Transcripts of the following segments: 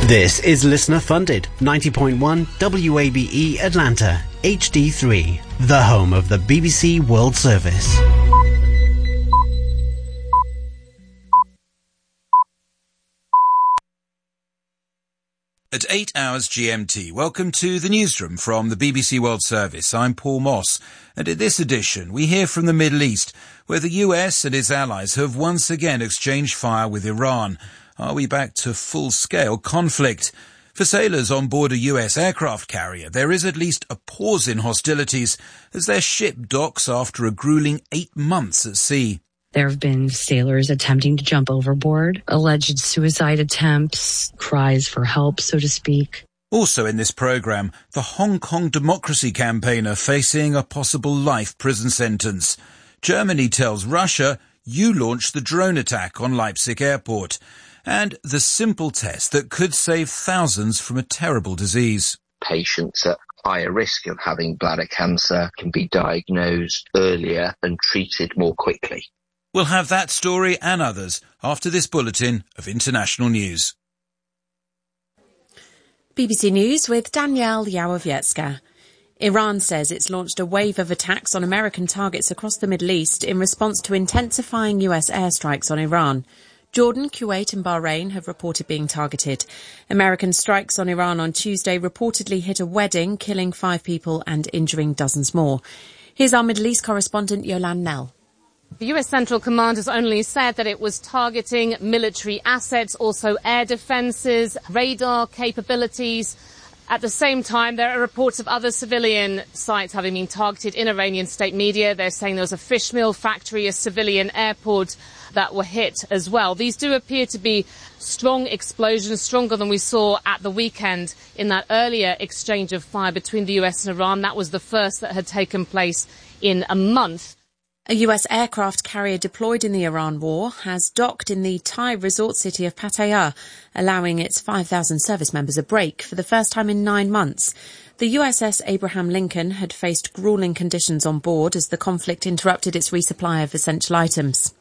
This is listener funded 90.1 WABE Atlanta HD3, the home of the BBC World Service. At 8 hours GMT, welcome to the newsroom from the BBC World Service. I'm Paul Moss, and in this edition we hear from the Middle East, where the US and its allies have once again exchanged fire with Iran. Are we back to full-scale conflict? For sailors on board a US aircraft carrier, there is at least a pause in hostilities as their ship docks after a grueling 8 months at sea. There have been sailors attempting to jump overboard, alleged suicide attempts, cries for help, so to speak. Also in this programme, the Hong Kong democracy campaigner facing a possible life prison sentence. Germany tells Russia, you launched the drone attack on Leipzig airport. And the simple test that could save thousands from a terrible disease. Patients at higher risk of having bladder cancer can be diagnosed earlier and treated more quickly. We'll have that story and others after this bulletin of international news. BBC News with Danielle Yawowiecka. Iran says it's launched a wave of attacks on American targets across the Middle East in response to intensifying US airstrikes on Iran. Jordan, Kuwait and Bahrain have reported being targeted. American strikes on Iran on Tuesday reportedly hit a wedding, killing 5 people and injuring dozens more. Here's our Middle East correspondent Yolande Nell. The US Central Command has only said that it was targeting military assets, also air defences, radar capabilities. At the same time, there are reports of other civilian sites having been targeted in Iranian state media. They're saying there was a fish mill factory, a civilian airport that were hit as well. These do appear to be strong explosions, stronger than we saw at the weekend in that earlier exchange of fire between the US and Iran. That was the first that had taken place in a month. A US aircraft carrier deployed in the Iran war has docked in the Thai resort city of Pattaya, allowing its 5,000 service members a break for the first time in 9 months. The USS Abraham Lincoln had faced gruelling conditions on board as the conflict interrupted its resupply of essential items.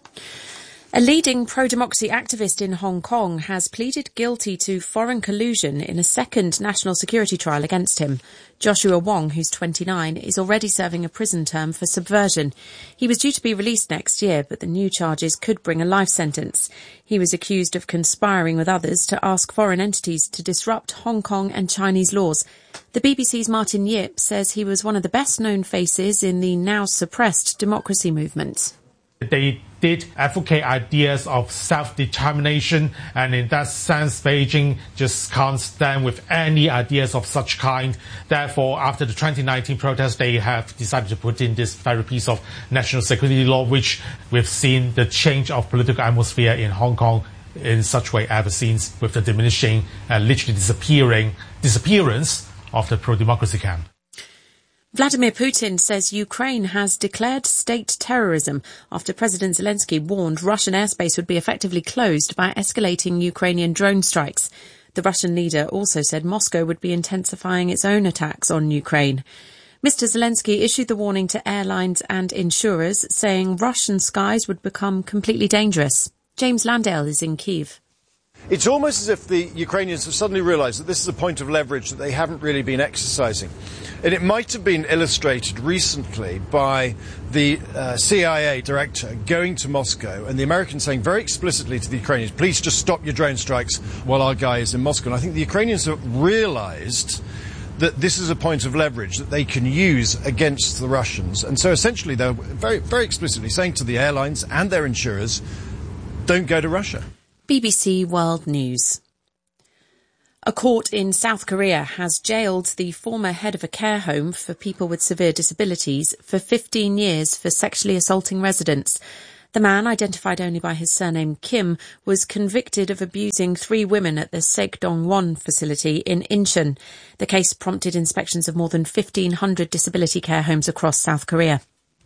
A leading pro-democracy activist in Hong Kong has pleaded guilty to foreign collusion in a second national security trial against him. Joshua Wong, who's 29, is already serving a prison term for subversion. He was due to be released next year, but the new charges could bring a life sentence. He was accused of conspiring with others to ask foreign entities to disrupt Hong Kong and Chinese laws. The BBC's Martin Yip says he was one of the best-known faces in the now-suppressed democracy movement. They did advocate ideas of self-determination, and in that sense, Beijing just can't stand with any ideas of such kind. Therefore, after the 2019 protests, they have decided to put in this very piece of national security law, which we've seen the change of political atmosphere in Hong Kong in such way ever since, with the diminishing and literally disappearance of the pro-democracy camp. Vladimir Putin says Ukraine has declared state terrorism after President Zelensky warned Russian airspace would be effectively closed by escalating Ukrainian drone strikes. The Russian leader also said Moscow would be intensifying its own attacks on Ukraine. Mr. Zelensky issued the warning to airlines and insurers, saying Russian skies would become completely dangerous. James Landale is in Kyiv. It's almost as if the Ukrainians have suddenly realised that this is a point of leverage that they haven't really been exercising. And it might have been illustrated recently by the CIA director going to Moscow and the Americans saying very explicitly to the Ukrainians, please just stop your drone strikes while our guy is in Moscow. And I think the Ukrainians have realised that this is a point of leverage that they can use against the Russians. And so essentially they're very, very explicitly saying to the airlines and their insurers, don't go to Russia. BBC World News. A court in South Korea has jailed the former head of a care home for people with severe disabilities for 15 years for sexually assaulting residents. The man, identified only by his surname Kim, was convicted of abusing 3 women at the Saekdong-won facility in Incheon. The case prompted inspections of more than 1,500 disability care homes across South Korea.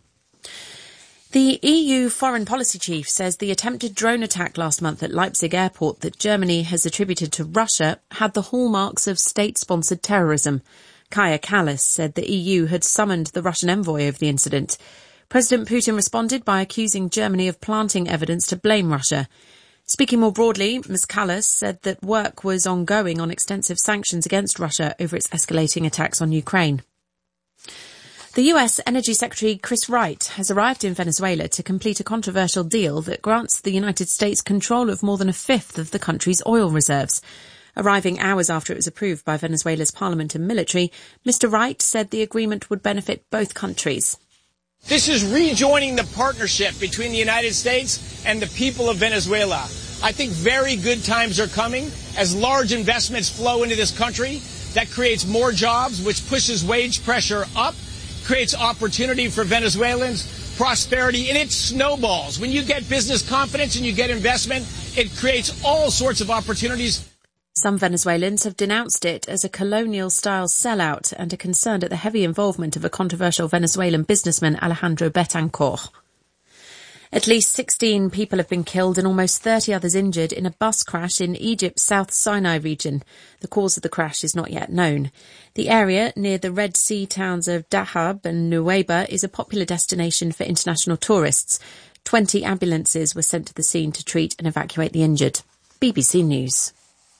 The EU foreign policy chief says the attempted drone attack last month at Leipzig airport that Germany has attributed to Russia had the hallmarks of state-sponsored terrorism. Kaja Kallas said the EU had summoned the Russian envoy of the incident. President Putin responded by accusing Germany of planting evidence to blame Russia. Speaking more broadly, Ms. Callas said that work was ongoing on extensive sanctions against Russia over its escalating attacks on Ukraine. The US Energy Secretary Chris Wright has arrived in Venezuela to complete a controversial deal that grants the United States control of more than a fifth of the country's oil reserves. Arriving hours after it was approved by Venezuela's parliament and military, Mr. Wright said the agreement would benefit both countries. This is rejoining the partnership between the United States and the people of Venezuela. I think very good times are coming as large investments flow into this country. That creates more jobs, which pushes wage pressure up, creates opportunity for Venezuelans, prosperity, and it snowballs. When you get business confidence and you get investment, it creates all sorts of opportunities. Some Venezuelans have denounced it as a colonial-style sellout and are concerned at the heavy involvement of a controversial Venezuelan businessman, Alejandro Betancourt. At least 16 people have been killed and almost 30 others injured in a bus crash in Egypt's South Sinai region. The cause of the crash is not yet known. The area near the Red Sea towns of Dahab and Nuweiba is a popular destination for international tourists. 20 ambulances were sent to the scene to treat and evacuate the injured. BBC News.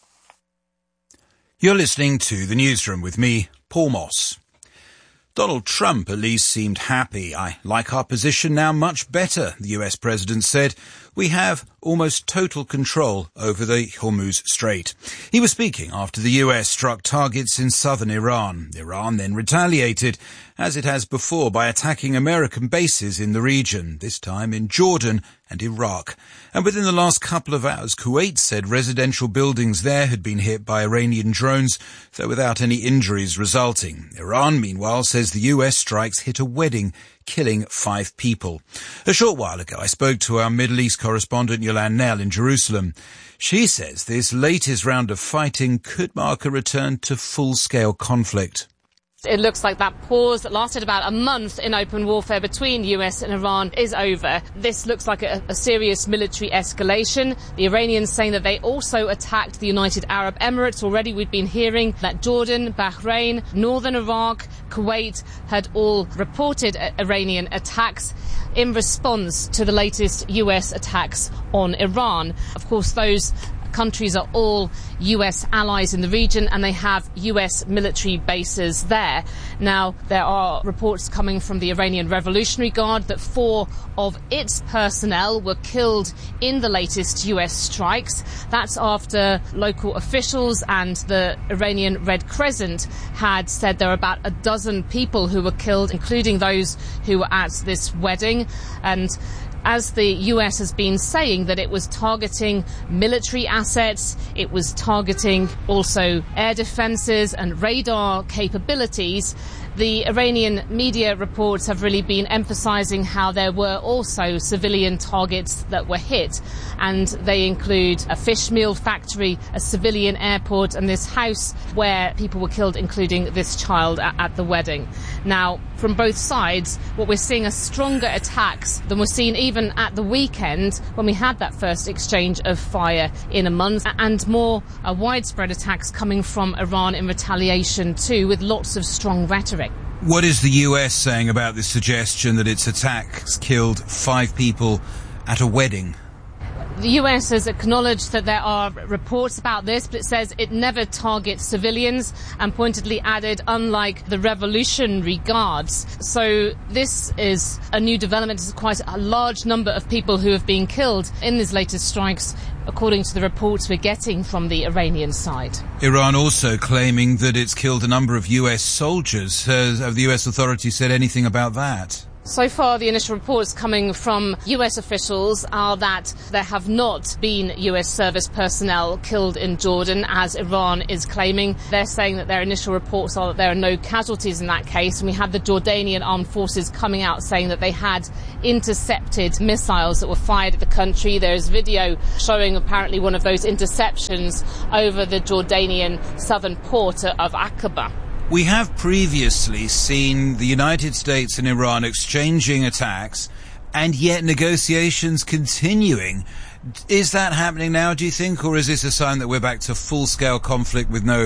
You're listening to The Newsroom with me, Paul Moss. Donald Trump at least seemed happy. I like our position now much better, the US president said. We have almost total control over the Hormuz Strait. He was speaking after the US struck targets in southern Iran. Iran then retaliated, as it has before, by attacking American bases in the region, this time in Jordan and Iraq. And within the last couple of hours, Kuwait said residential buildings there had been hit by Iranian drones, though without any injuries resulting. Iran, meanwhile, says the US strikes hit a wedding, killing 5 people. A short while ago, I spoke to our Middle East correspondent Yolande Knell in Jerusalem. She says this latest round of fighting could mark a return to full-scale conflict. It looks like that pause that lasted about a month in open warfare between the US and Iran is over. This looks like a serious military escalation. The Iranians saying that they also attacked the United Arab Emirates. Already we've been hearing that Jordan, Bahrain, northern Iraq, Kuwait had all reported Iranian attacks in response to the latest US attacks on Iran. Of course, those countries are all US allies in the region and they have US military bases there. Now, there are reports coming from the Iranian Revolutionary Guard that 4 of its personnel were killed in the latest US strikes. That's after local officials and the Iranian Red Crescent had said there were about a dozen people who were killed, including those who were at this wedding. And as the US has been saying that it was targeting military assets, it was targeting also air defences and radar capabilities, the Iranian media reports have really been emphasising how there were also civilian targets that were hit, and they include a fish meal factory, a civilian airport, and this house where people were killed, including this child at the wedding. Now, from both sides, what we're seeing are stronger attacks than was seen even at the weekend when we had that first exchange of fire in a month, and more widespread attacks coming from Iran in retaliation too, with lots of strong rhetoric. What is the US saying about this suggestion that its attacks killed 5 people at a wedding? The US has acknowledged that there are reports about this, but it says it never targets civilians and pointedly added, unlike the Revolutionary Guards. So this is a new development. It's quite a large number of people who have been killed in these latest strikes, according to the reports we're getting from the Iranian side. Iran also claiming that it's killed a number of US soldiers. Have the US authorities said anything about that? So far, the initial reports coming from US officials are that there have not been US service personnel killed in Jordan, as Iran is claiming. They're saying that their initial reports are that there are no casualties in that case. And we had the Jordanian armed forces coming out saying that they had intercepted missiles that were fired at the country. There's video showing apparently one of those interceptions over the Jordanian southern port of Aqaba. We have previously seen the United States and Iran exchanging attacks, and yet negotiations continuing. Is that happening now, do you think, or is this a sign that we're back to full-scale conflict with no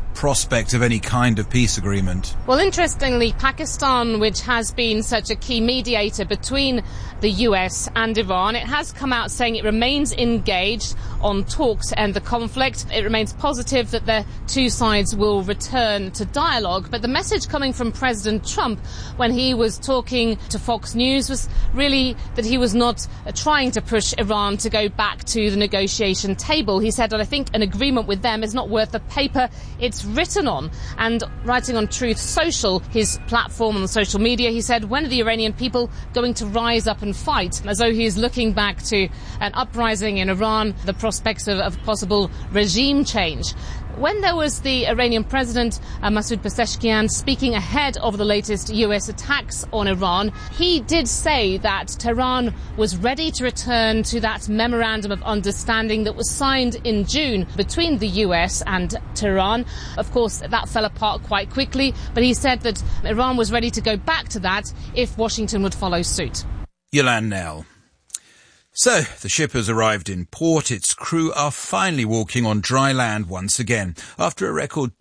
prospect of any kind of peace agreement. Well, interestingly, Pakistan, which has been such a key mediator between the US and Iran, it has come out saying it remains engaged on talks to end the conflict. It remains positive that the two sides will return to dialogue. But the message coming from President Trump when he was talking to Fox News was really that he was not trying to push Iran to go back to the negotiation table. He said that I think an agreement with them is not worth the paper it's written on. And writing on Truth Social, his platform on social media, he said, when are the Iranian people going to rise up and fight? As though he is looking back to an uprising in Iran, the prospects of possible regime change. When there was the Iranian President Masoud Pezeshkian speaking ahead of the latest US attacks on Iran, he did say that Tehran was ready to return to that memorandum of understanding that was signed in June between the US and Tehran. Of course, that fell apart quite quickly, but he said that Iran was ready to go back to that if Washington would follow suit. Yolande Knell. So, the ship has arrived in port. Its crew are finally walking on dry land once again. After a record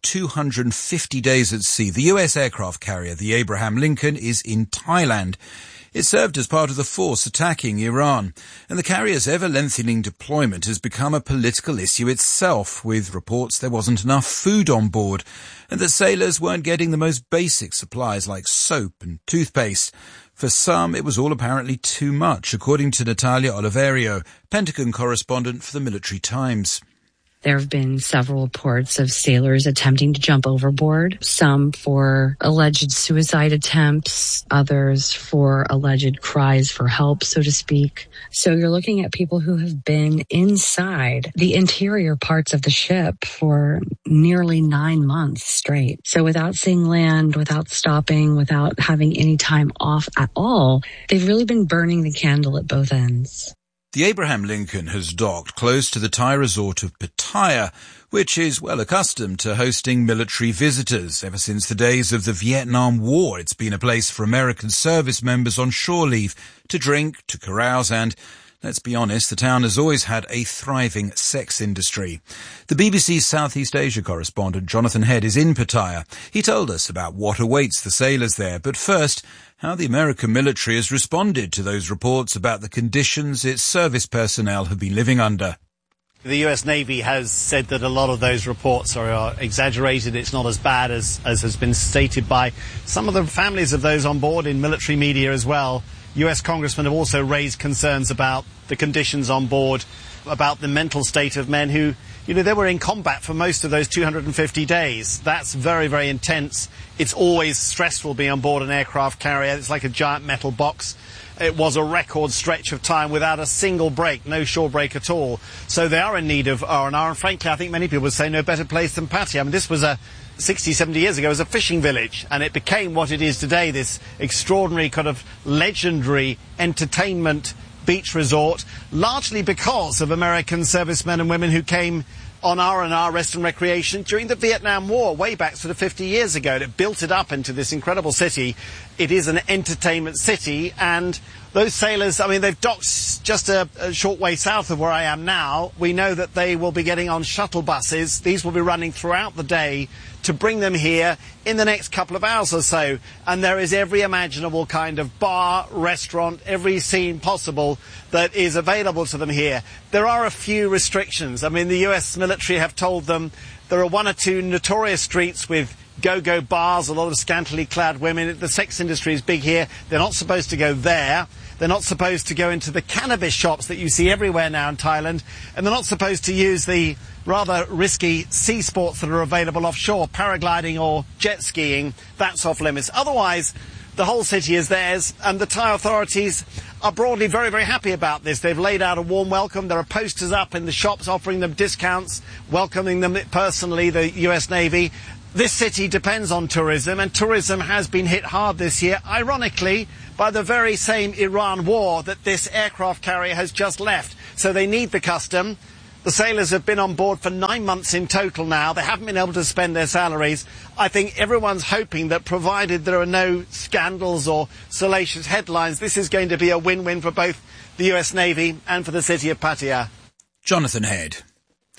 250 days at sea, the US aircraft carrier, the Abraham Lincoln, is in Thailand. It served as part of the force attacking Iran, and the carrier's ever-lengthening deployment has become a political issue itself, with reports there wasn't enough food on board, and that sailors weren't getting the most basic supplies like soap and toothpaste. For some, it was all apparently too much, according to Natalia Oliverio, Pentagon correspondent for the Military Times. There have been several reports of sailors attempting to jump overboard, some for alleged suicide attempts, others for alleged cries for help, so to speak. So you're looking at people who have been inside the interior parts of the ship for nearly 9 months straight. So without seeing land, without stopping, without having any time off at all, they've really been burning the candle at both ends. The Abraham Lincoln has docked close to the Thai resort of Pattaya, which is well accustomed to hosting military visitors. Ever since the days of the Vietnam War, it's been a place for American service members on shore leave to drink, to carouse, and, let's be honest, the town has always had a thriving sex industry. The BBC's Southeast Asia correspondent Jonathan Head is in Pattaya. He told us about what awaits the sailors there, but first, how the American military has responded to those reports about the conditions its service personnel have been living under. The US Navy has said that a lot of those reports are exaggerated. It's not as bad as has been stated by some of the families of those on board in military media as well. US congressmen have also raised concerns about the conditions on board, about the mental state of men who, they were in combat for most of those 250 days. That's very, very intense. It's always stressful being on board an aircraft carrier. It's like a giant metal box. It was a record stretch of time without a single break, no shore break at all. So they are in need of R&R, and frankly, I think many people would say no better place than Pattaya. I mean, this was 60, 70 years ago, it was a fishing village, and it became what it is today, this extraordinary kind of legendary entertainment beach resort, largely because of American servicemen and women who came on R&R, rest and recreation, during the Vietnam War, way back sort of 50 years ago. And it built it up into this incredible city. It is an entertainment city, and those sailors, they've docked just a short way south of where I am now. We know that they will be getting on shuttle buses. These will be running throughout the day to bring them here in the next couple of hours or so. And there is every imaginable kind of bar, restaurant, every scene possible that is available to them here. There are a few restrictions. The US military have told them there are one or two notorious streets with go-go bars, a lot of scantily clad women. The sex industry is big here. They're not supposed to go there. They're not supposed to go into the cannabis shops that you see everywhere now in Thailand. And they're not supposed to use the rather risky sea sports that are available offshore, paragliding or jet skiing. That's off limits. Otherwise, the whole city is theirs, and the Thai authorities are broadly very, very happy about this. They've laid out a warm welcome. There are posters up in the shops offering them discounts, welcoming them personally, the US Navy. This city depends on tourism, and tourism has been hit hard this year, ironically, by the very same Iran war that this aircraft carrier has just left. So they need the custom. The sailors have been on board for 9 months in total now. They haven't been able to spend their salaries. I think everyone's hoping that, provided there are no scandals or salacious headlines, this is going to be a win-win for both the US Navy and for the city of Pattaya. Jonathan Head.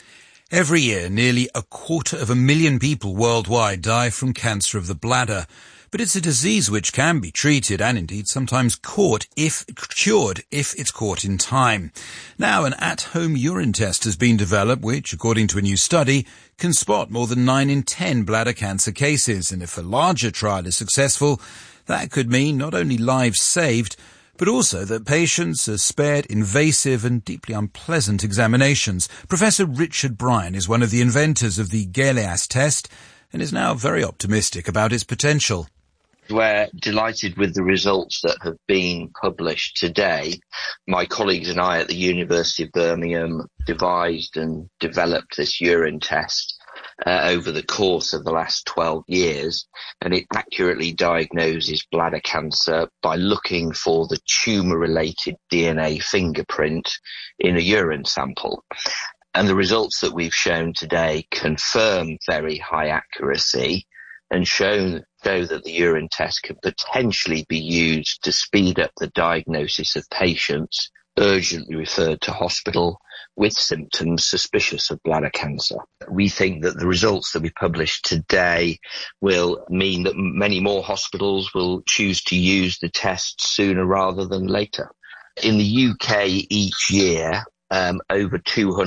Every year, nearly 250,000 people worldwide die from cancer of the bladder. But it's a disease which can be treated and indeed sometimes cured if it's caught in time. Now, an at-home urine test has been developed which, according to a new study, can spot more than 9 in 10 bladder cancer cases. And if a larger trial is successful, that could mean not only lives saved, but also that patients are spared invasive and deeply unpleasant examinations. Professor Richard Bryan is one of the inventors of the GALEAS test and is now very optimistic about its potential. We're delighted with the results that have been published today. My colleagues and I at the University of Birmingham devised and developed this urine test over the course of the last 12 years, and it accurately diagnoses bladder cancer by looking for the tumour-related DNA fingerprint in a urine sample. And the results that we've shown today confirm very high accuracy and show that the urine test could potentially be used to speed up the diagnosis of patients urgently referred to hospital with symptoms suspicious of bladder cancer. We think that the results that we published today will mean that many more hospitals will choose to use the test sooner rather than later. In the UK each year, over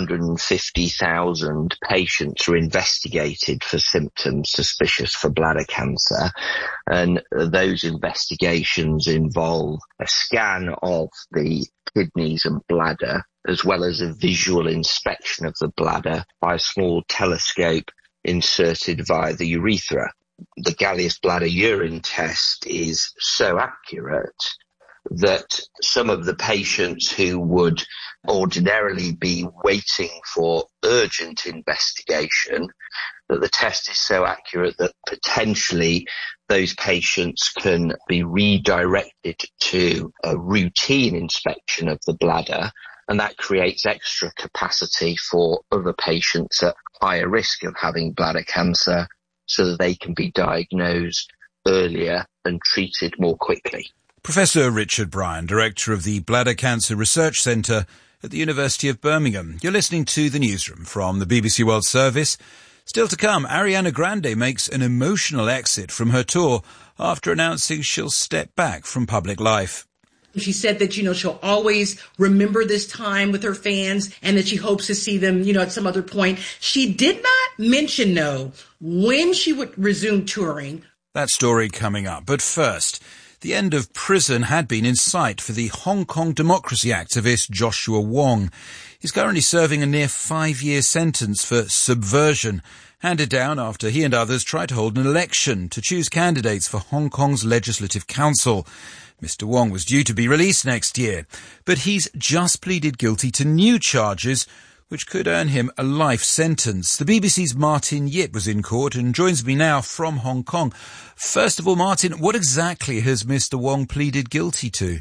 250,000 patients are investigated for symptoms suspicious for bladder cancer, and those investigations involve a scan of the kidneys and bladder, as well as a visual inspection of the bladder by a small telescope inserted via the urethra. The GALEAS bladder urine test is so accurate that some of the patients who would ordinarily be waiting for urgent investigation, that the test is so accurate that potentially those patients can be redirected to a routine inspection of the bladder, and that creates extra capacity for other patients at higher risk of having bladder cancer so that they can be diagnosed earlier and treated more quickly. Professor Richard Bryan, Director of the Bladder Cancer Research Centre at the University of Birmingham. You're listening to The Newsroom from the BBC World Service. Still to come, Ariana Grande makes an emotional exit from her tour after announcing she'll step back from public life. She said that, she'll always remember this time with her fans and that she hopes to see them, at some other point. She did not mention, when she would resume touring. That story coming up. But first, the end of prison had been in sight for the Hong Kong democracy activist Joshua Wong. He's currently serving a near 5-year sentence for subversion, handed down after he and others tried to hold an election to choose candidates for Hong Kong's Legislative Council. Mr. Wong was due to be released next year, but he's just pleaded guilty to new charges which could earn him a life sentence. The BBC's Martin Yip was in court and joins me now from Hong Kong. First of all, Martin, what exactly has Mr. Wong pleaded guilty to?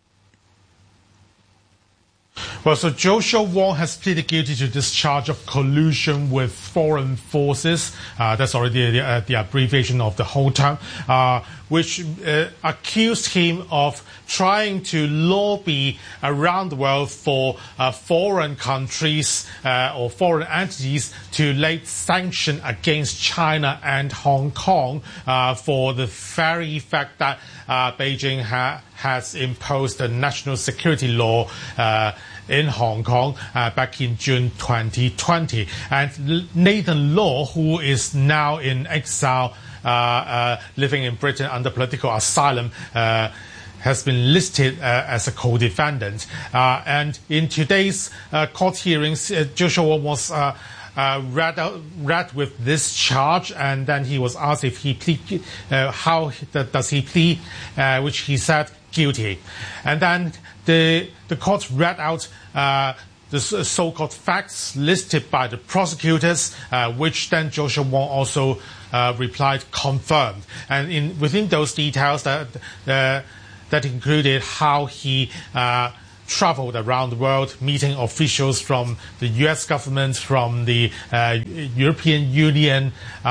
Well, so Joshua Wong has pleaded guilty to this charge of collusion with foreign forces. That's already the abbreviation of the whole term, which accused him of trying to lobby around the world for foreign countries or foreign entities to lay sanction against China and Hong Kong for the very fact that Beijing has imposed a national security law in Hong Kong back in June 2020. And Nathan Law, who is now in exile, living in Britain under political asylum, has been listed as a co-defendant. And in today's court hearings, Joshua was read with this charge, and then he was asked if he plead, how does he plead, which he said guilty. And then the court read out the so-called facts listed by the prosecutors, which then Joshua Wong also replied confirmed. And within those details, that included how he traveled around the world, meeting officials from the U.S. government, from the European Union,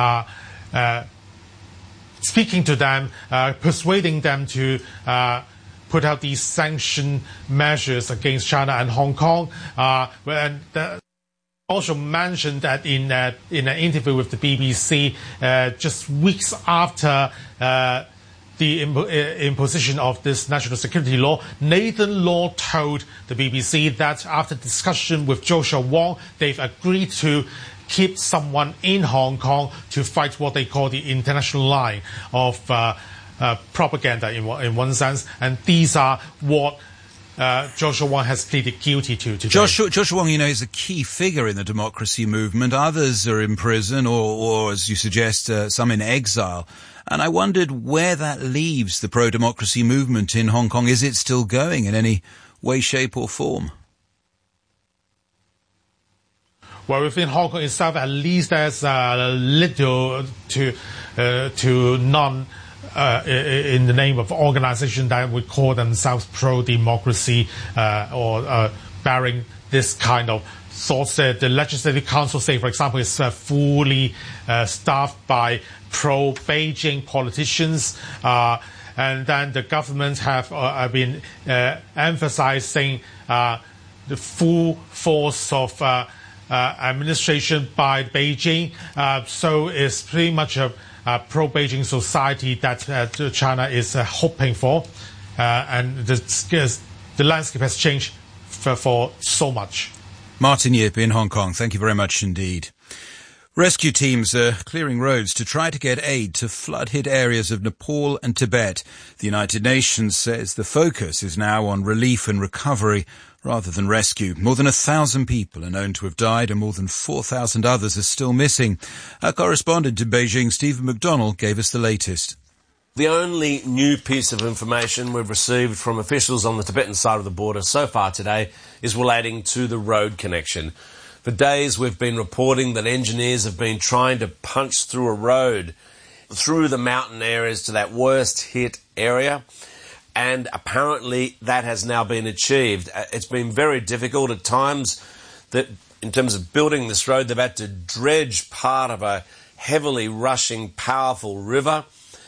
speaking to them, persuading them to put out these sanction measures against China and Hong Kong. Also mentioned that in an interview with the BBC just weeks after the imposition of this national security law, Nathan Law told the BBC that after discussion with Joshua Wong, they've agreed to keep someone in Hong Kong to fight what they call the international line of propaganda in one sense, and these are what Joshua Wong has pleaded guilty to today. Joshua Wong, is a key figure in the democracy movement. Others are in prison or as you suggest, some in exile. And I wondered where that leaves the pro-democracy movement in Hong Kong. Is it still going in any way, shape or form? Well, within Hong Kong itself, at least there's little to none in the name of organization that would call themselves pro-democracy or bearing this kind of thoughts. The Legislative Council, say, for example, is fully staffed by pro-Beijing politicians. And then the government have been emphasizing the full force of administration by Beijing. So it's pretty much a pro-Beijing society that China is hoping for, and the landscape has changed for so much. Martin Yip in Hong Kong, thank you very much indeed. Rescue teams are clearing roads to try to get aid to flood-hit areas of Nepal and Tibet. The United Nations says the focus is now on relief and recovery rather than rescue. More than 1,000 people are known to have died and more than 4,000 others are still missing. Our correspondent in Beijing, Stephen McDonnell, gave us the latest. The only new piece of information we've received from officials on the Tibetan side of the border so far today is relating to the road connection. For days we've been reporting that engineers have been trying to punch through a road through the mountain areas to that worst hit area. And apparently that has now been achieved. It's been very difficult at times that in terms of building this road, they've had to dredge part of a heavily rushing, powerful river,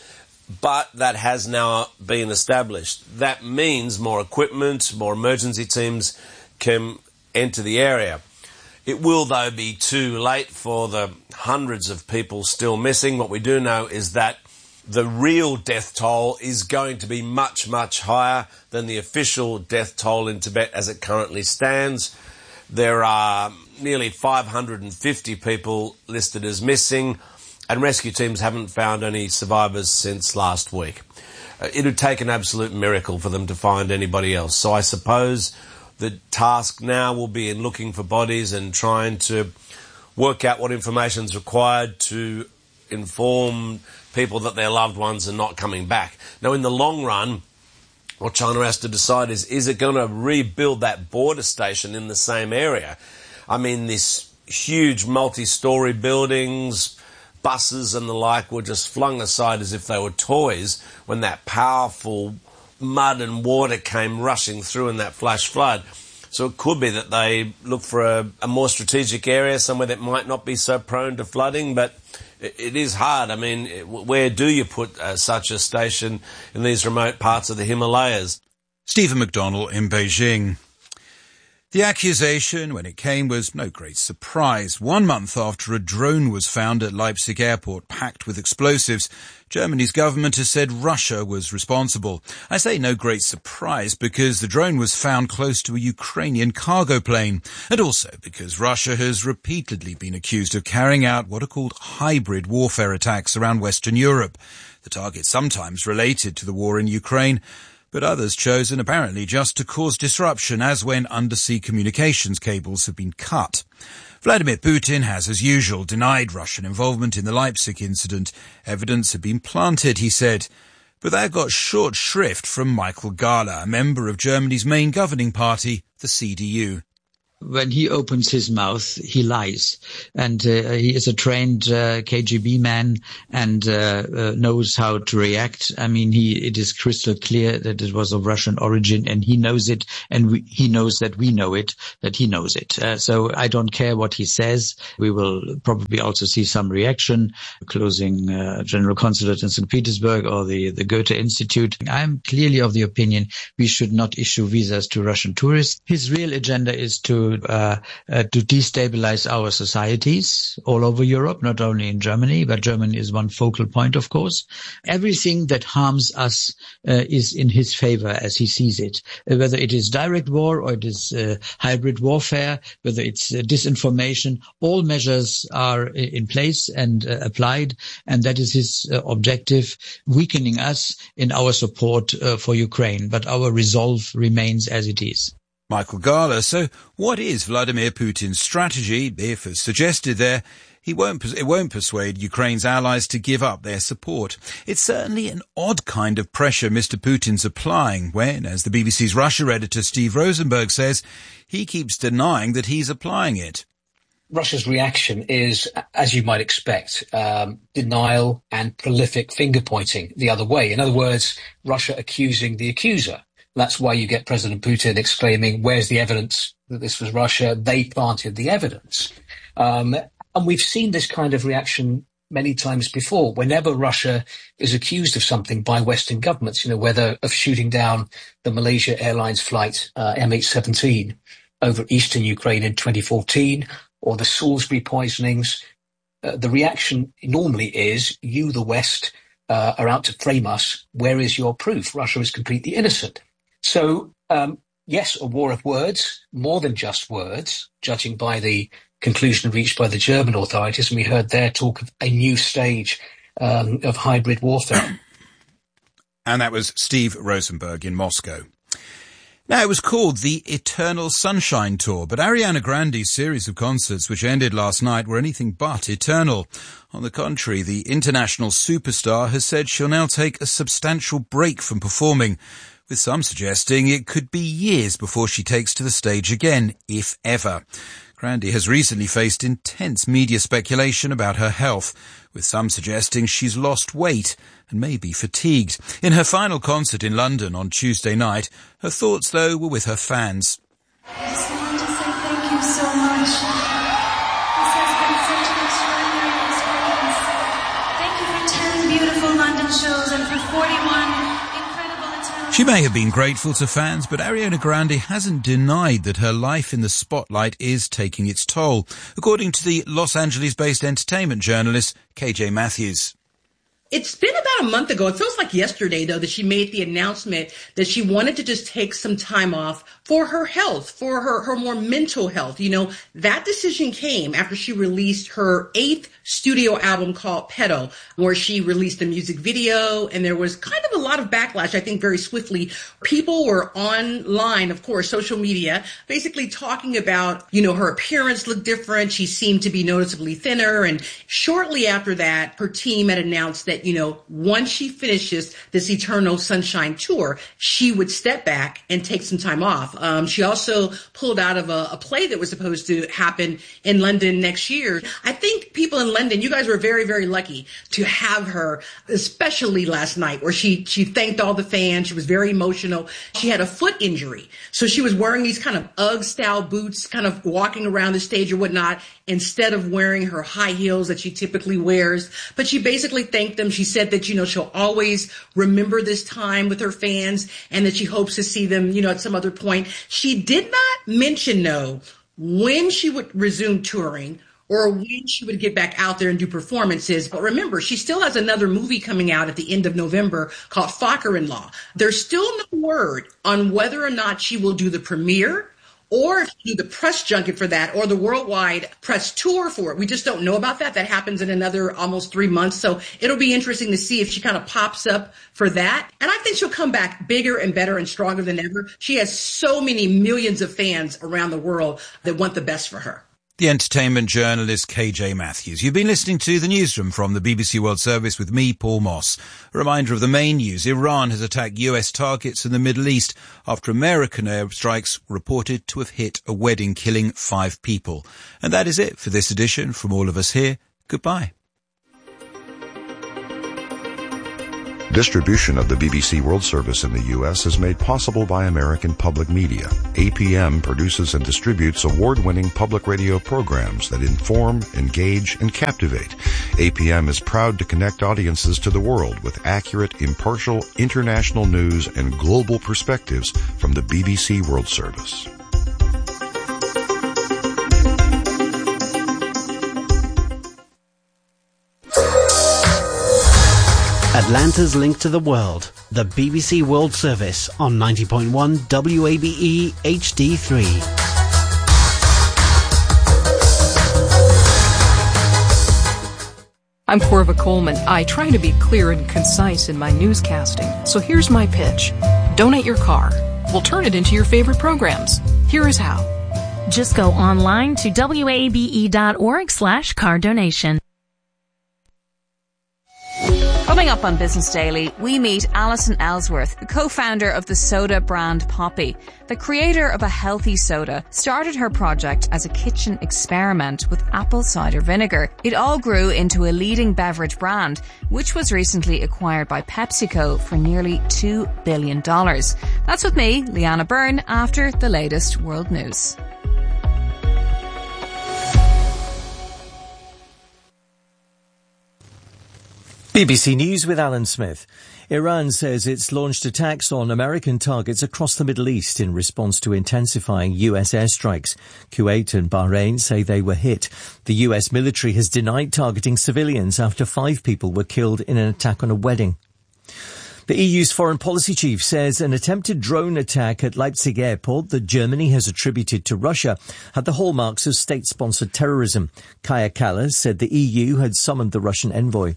but that has now been established. That means more equipment, more emergency teams can enter the area. It will, though, be too late for the hundreds of people still missing. What we do know is that the real death toll is going to be much, much higher than the official death toll in Tibet as it currently stands. There are nearly 550 people listed as missing, and rescue teams haven't found any survivors since last week. It would take an absolute miracle for them to find anybody else. So I suppose the task now will be in looking for bodies and trying to work out what information is required to inform people that their loved ones are not coming back. Now, in the long run, what China has to decide is it going to rebuild that border station in the same area? I mean, this huge multi-storey buildings, buses and the like were just flung aside as if they were toys when that powerful mud and water came rushing through in that flash flood. So it could be that they look for a more strategic area, somewhere that might not be so prone to flooding, but it is hard. I mean, where do you put such a station in these remote parts of the Himalayas? Stephen McDonnell in Beijing. The accusation, when it came, was no great surprise. 1 month after a drone was found at Leipzig airport packed with explosives, Germany's government has said Russia was responsible. I say no great surprise because the drone was found close to a Ukrainian cargo plane, and also because Russia has repeatedly been accused of carrying out what are called hybrid warfare attacks around Western Europe. The target sometimes related to the war in Ukraine, but others chosen apparently just to cause disruption, as when undersea communications cables have been cut. Vladimir Putin has, as usual, denied Russian involvement in the Leipzig incident. Evidence had been planted, he said. But that got short shrift from Michael Gahler, a member of Germany's main governing party, the CDU. When he opens his mouth, he lies. And he is a trained KGB man and knows how to react. I mean, it is crystal clear that it was of Russian origin, and he knows it, and he knows that we know it, that he knows it. So I don't care what he says. We will probably also see some reaction, closing General Consulate in St. Petersburg or the Goethe Institute. I'm clearly of the opinion we should not issue visas to Russian tourists. His real agenda is to to destabilize our societies all over Europe, not only in Germany, but Germany is one focal point, of course. Everything that harms us is in his favor as he sees it, whether it is direct war or it is hybrid warfare, whether it's disinformation. All measures are in place and applied, and that is his objective, weakening us in our support for Ukraine. But our resolve remains as it is. Michael Gala. So what is Vladimir Putin's strategy if, as suggested there, it won't persuade Ukraine's allies to give up their support? It's certainly an odd kind of pressure Mr. Putin's applying when, as the BBC's Russia editor Steve Rosenberg says, he keeps denying that he's applying it. Russia's reaction is, as you might expect, denial and prolific finger-pointing the other way. In other words, Russia accusing the accuser. That's why you get President Putin exclaiming, where's the evidence that this was Russia? They planted the evidence. And we've seen this kind of reaction many times before. Whenever Russia is accused of something by Western governments, whether of shooting down the Malaysia Airlines flight MH17 over eastern Ukraine in 2014, or the Salisbury poisonings, the reaction normally is, you, the West, are out to frame us. Where is your proof? Russia is completely innocent. So, yes, a war of words, more than just words, judging by the conclusion reached by the German authorities. And we heard there talk of a new stage of hybrid warfare. And that was Steve Rosenberg in Moscow. Now, it was called the Eternal Sunshine Tour, but Ariana Grande's series of concerts which ended last night were anything but eternal. On the contrary, the international superstar has said she'll now take a substantial break from performing, with some suggesting it could be years before she takes to the stage again, if ever. Grande has recently faced intense media speculation about her health, with some suggesting she's lost weight and may be fatigued. In her final concert in London on Tuesday night, her thoughts, though, were with her fans. I just wanted to say thank you so much. This has been such an extraordinary experience. Thank you for 10 beautiful London shows and for 41 She may have been grateful to fans, but Ariana Grande hasn't denied that her life in the spotlight is taking its toll, according to the Los Angeles-based entertainment journalist KJ Matthews. It's been about a month ago. It feels like yesterday, though, that she made the announcement that she wanted to just take some time off for her health, for her more mental health. That decision came after she released her 8th studio album called Pedo, where she released a music video, and there was kind of a lot of backlash, I think, very swiftly. People were online, of course, social media, basically talking about, her appearance looked different. She seemed to be noticeably thinner. And shortly after that, her team had announced that, once she finishes this Eternal Sunshine Tour, she would step back and take some time off. She also pulled out of a play that was supposed to happen in London next year. I think people in London, you guys were very, very lucky to have her, especially last night, where she thanked all the fans. She was very emotional. She had a foot injury, so she was wearing these kind of Ugg-style boots, kind of walking around the stage or whatnot, instead of wearing her high heels that she typically wears. But she basically thanked them. She said that, she'll always remember this time with her fans and that she hopes to see them, at some other point. She did not mention, though, when she would resume touring or when she would get back out there and do performances. But remember, she still has another movie coming out at the end of November called Focker-in-Law. There's still no word on whether or not she will do the premiere or if you do the press junket for that or the worldwide press tour for it. We just don't know about that. That happens in another almost 3 months. So it'll be interesting to see if she kind of pops up for that. And I think she'll come back bigger and better and stronger than ever. She has so many millions of fans around the world that want the best for her. The entertainment journalist KJ Matthews. You've been listening to The Newsroom from the BBC World Service with me, Paul Moss. A reminder of the main news. Iran has attacked US targets in the Middle East after American airstrikes reported to have hit a wedding, killing 5 people. And that is it for this edition. From all of us here, goodbye. Distribution of the BBC World Service in the U.S. is made possible by American Public Media. APM produces and distributes award-winning public radio programs that inform, engage, and captivate. APM is proud to connect audiences to the world with accurate, impartial, international news and global perspectives from the BBC World Service. Atlanta's link to the world. The BBC World Service on 90.1 WABE HD3. I'm Corva Coleman. I try to be clear and concise in my newscasting. So here's my pitch. Donate your car. We'll turn it into your favorite programs. Here is how. Just go online to wabe.org/car donation. Coming up on Business Daily, we meet Alison Ellsworth, the co-founder of the soda brand Poppy. The creator of a healthy soda started her project as a kitchen experiment with apple cider vinegar. It all grew into a leading beverage brand, which was recently acquired by PepsiCo for nearly $2 billion. That's with me, Leanna Byrne, after the latest world news. BBC News with Alan Smith. Iran says it's launched attacks on American targets across the Middle East in response to intensifying US airstrikes. Kuwait and Bahrain say they were hit. The US military has denied targeting civilians after 5 people were killed in an attack on a wedding. The EU's foreign policy chief says an attempted drone attack at Leipzig airport that Germany has attributed to Russia had the hallmarks of state-sponsored terrorism. Kaja Kallas said the EU had summoned the Russian envoy.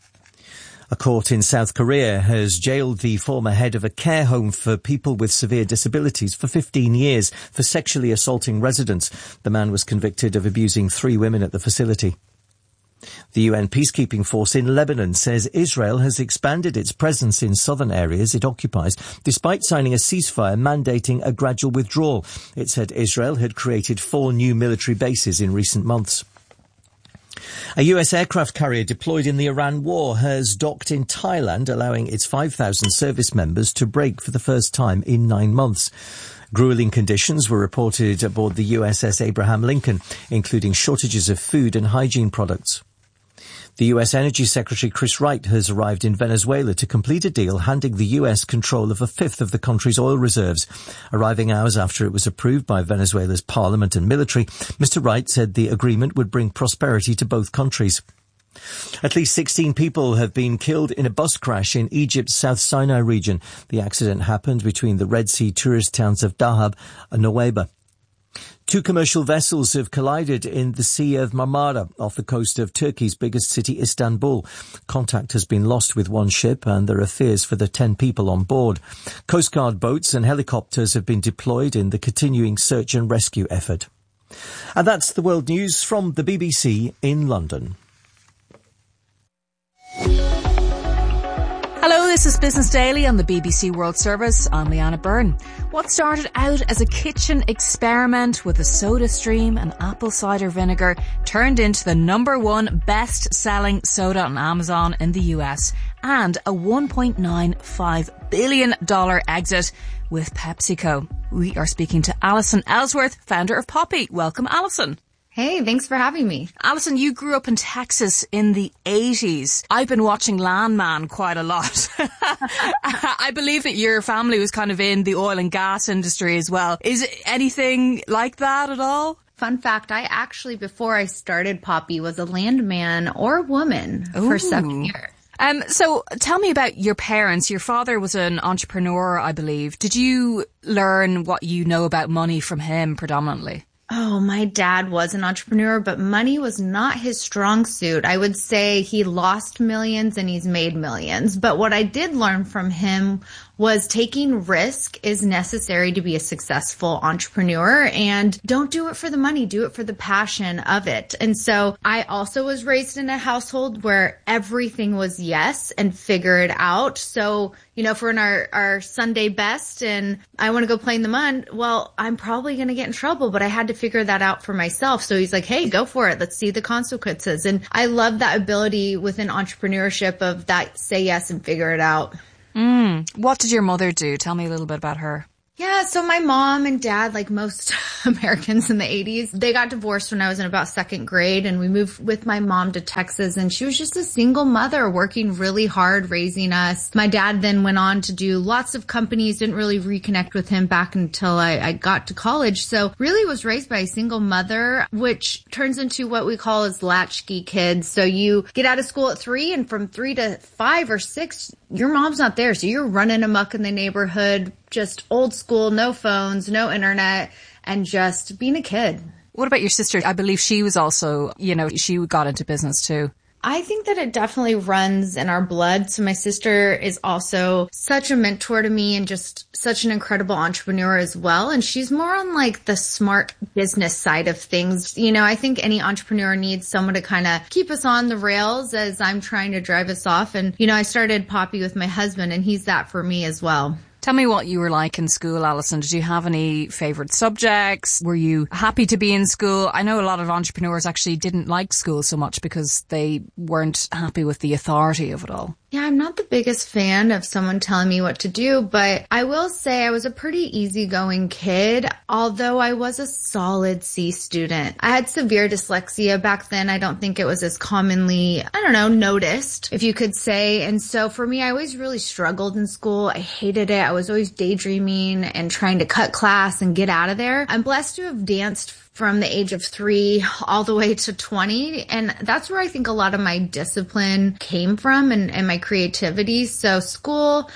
A court in South Korea has jailed the former head of a care home for people with severe disabilities for 15 years for sexually assaulting residents. The man was convicted of abusing 3 women at the facility. The UN peacekeeping force in Lebanon says Israel has expanded its presence in southern areas it occupies, despite signing a ceasefire mandating a gradual withdrawal. It said Israel had created 4 new military bases in recent months. A US aircraft carrier deployed in the Iran war has docked in Thailand, allowing its 5,000 service members to break for the first time in 9 months. Grueling conditions were reported aboard the USS Abraham Lincoln, including shortages of food and hygiene products. The US Energy Secretary Chris Wright has arrived in Venezuela to complete a deal handing the US control of a fifth of the country's oil reserves. Arriving hours after it was approved by Venezuela's parliament and military, Mr. Wright said the agreement would bring prosperity to both countries. At least 16 people have been killed in a bus crash in Egypt's South Sinai region. The accident happened between the Red Sea tourist towns of Dahab and Nuweiba. 2 commercial vessels have collided in the Sea of Marmara off the coast of Turkey's biggest city, Istanbul. Contact has been lost with one ship and there are fears for the 10 people on board. Coast Guard boats and helicopters have been deployed in the continuing search and rescue effort. And that's the world news from the BBC in London. Hello, this is Business Daily on the BBC World Service. I'm Leanna Byrne. What started out as a kitchen experiment with a soda stream and apple cider vinegar turned into the #1 best-selling soda on Amazon in the US and a $1.95 billion exit with PepsiCo. We are speaking to Alison Ellsworth, founder of Poppy. Welcome, Alison. Hey, thanks for having me. Alison, you grew up in Texas in the 80s. I've been watching Landman quite a lot. I believe that your family was kind of in the oil and gas industry as well. Is it anything like that at all? Fun fact, I actually, before I started Poppy, was a landman or woman for 7 years. So tell me about your parents. Your father was an entrepreneur, I believe. Did you learn what you know about money from him predominantly? Oh, my dad was an entrepreneur, but money was not his strong suit. I would say he lost millions and he's made millions. But what I did learn from him was taking risk is necessary to be a successful entrepreneur, and don't do it for the money, do it for the passion of it. And so I also was raised in a household where everything was yes and figure it out. So, you know, if we're in our Sunday best and I want to go play in the mud, well, I'm probably going to get in trouble, but I had to figure that out for myself. So he's like, hey, go for it. Let's see the consequences. And I love that ability within entrepreneurship of that say yes and figure it out. What did your mother do? Tell me a little bit about her. Yeah, so my mom and dad, like most Americans in the 80s, they got divorced when I was in about second grade, and we moved with my mom to Texas, and she was just a single mother working really hard raising us. My dad then went on to do lots of companies, didn't really reconnect with him back until I got to college. So really was raised by a single mother, which turns into what we call as latchkey kids. So you get out of school at 3, and from 3 to 5 or 6, your mom's not there. So you're running amok in the neighborhood, just old school, no phones, no internet, and just being a kid. What about your sister? I believe she was also, she got into business too. I think that it definitely runs in our blood. So my sister is also such a mentor to me and just such an incredible entrepreneur as well. And she's more on like the smart business side of things. I think any entrepreneur needs someone to kind of keep us on the rails as I'm trying to drive us off. And, I started Poppy with my husband, and he's that for me as well. Tell me what you were like in school, Alison. Did you have any favourite subjects? Were you happy to be in school? I know a lot of entrepreneurs actually didn't like school so much because they weren't happy with the authority of it all. Yeah, I'm not the biggest fan of someone telling me what to do, but I will say I was a pretty easygoing kid, although I was a solid C student. I had severe dyslexia back then. I don't think it was as commonly, noticed, if you could say. And so for me, I always really struggled in school. I hated it. I was always daydreaming and trying to cut class and get out of there. I'm blessed to have danced from the age of 3 all the way to 20. And that's where I think a lot of my discipline came from and my creativity. So school,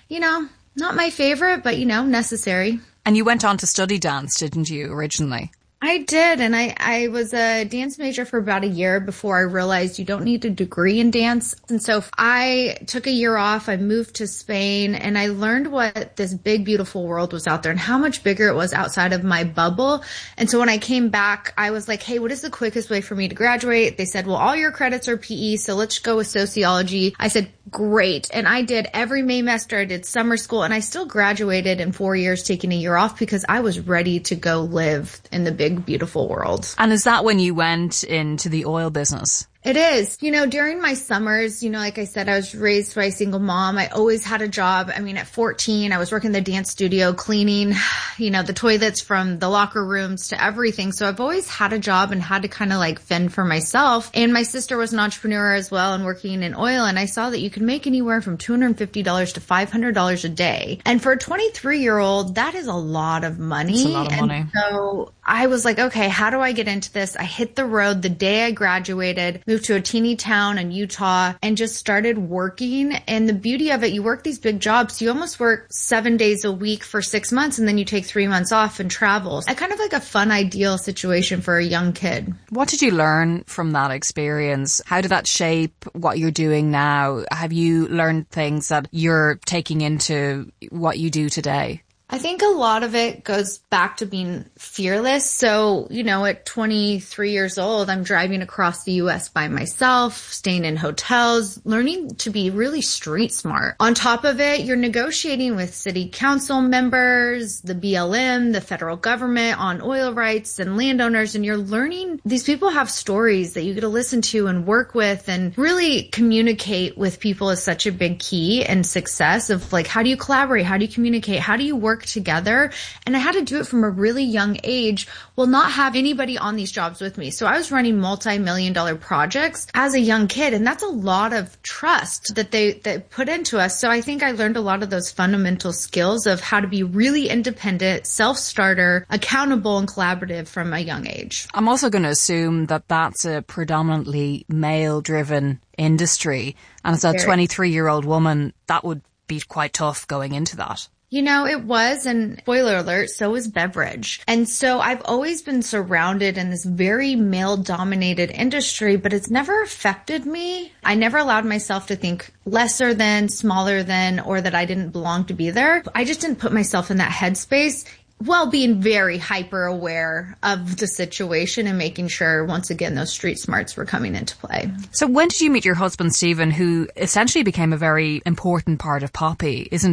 not my favorite, but, necessary. And you went on to study dance, didn't you, originally? I did, and I was a dance major for about a year before I realized you don't need a degree in dance. And so I took a year off, I moved to Spain, and I learned what this big, beautiful world was out there and how much bigger it was outside of my bubble. And so when I came back, I was like, hey, what is the quickest way for me to graduate? They said, well, all your credits are PE, so let's go with sociology. I said, great. And I did every Maymester, I did summer school, and I still graduated in 4 years, taking a year off because I was ready to go live in the big, beautiful world. And is that when you went into the oil business? It is. During my summers, like I said, I was raised by a single mom. I always had a job. At 14, I was working in the dance studio, cleaning, the toilets from the locker rooms to everything. So I've always had a job and had to kind of like fend for myself. And my sister was an entrepreneur as well and working in oil. And I saw that you could make anywhere from $250 to $500 a day. And for a 23-year-old, that is a lot of money. It's a lot of money. So I was like, okay, how do I get into this? I hit the road the day I graduated, moved to a teeny town in Utah, and just started working. And the beauty of it, you work these big jobs. You almost work 7 days a week for 6 months, and then you take 3 months off and travel. I kind of like a fun, ideal situation for a young kid. What did you learn from that experience? How did that shape what you're doing now? Have you learned things that you're taking into what you do today? I think a lot of it goes back to being fearless. So, at 23 years old, I'm driving across the U.S. by myself, staying in hotels, learning to be really street smart. On top of it, you're negotiating with city council members, the BLM, the federal government on oil rights and landowners, and you're learning these people have stories that you get to listen to and work with, and really communicate with people is such a big key and success of like, how do you collaborate? How do you communicate? How do you work together? And I had to do it from a really young age, will not have anybody on these jobs with me. So I was running multi-million-dollar projects as a young kid, and that's a lot of trust that they put into us. So I think I learned a lot of those fundamental skills of how to be really independent, self-starter, accountable, and collaborative from a young age. I'm also going to assume that that's a predominantly male-driven industry, and as a 23-year-old woman, that would be quite tough going into that. It was, and spoiler alert, so is beverage. And so I've always been surrounded in this very male-dominated industry, but it's never affected me. I never allowed myself to think lesser than, smaller than, or that I didn't belong to be there. I just didn't put myself in that headspace, while being very hyper aware of the situation and making sure, once again, those street smarts were coming into play. So when did you meet your husband, Stephen, who essentially became a very important part of Poppy, isn't he?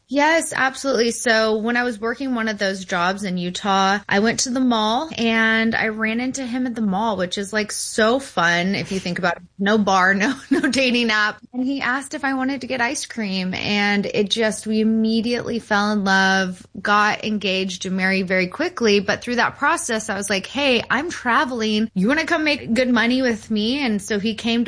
Yes, absolutely. So when I was working one of those jobs in Utah, I went to the mall and I ran into him at the mall, which is like so fun. If you think about it, no bar, no dating app. And he asked if I wanted to get ice cream, and we immediately fell in love, got engaged and married very quickly. But through that process, I was like, hey, I'm traveling. You want to come make good money with me? And so he came to